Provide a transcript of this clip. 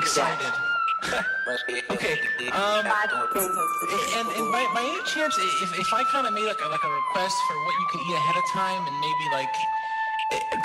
excited. Okay. And by any chance, if I kind of made like a request for what you can eat ahead of time, and maybe like